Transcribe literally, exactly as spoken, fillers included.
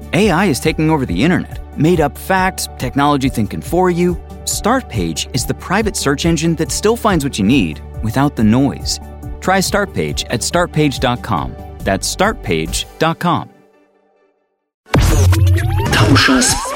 A I is taking over the internet. Made up facts, technology thinking for you. Startpage is the private search engine that still finds what you need without the noise. Try Startpage at start page dot com. That's start page dot com. Tamshas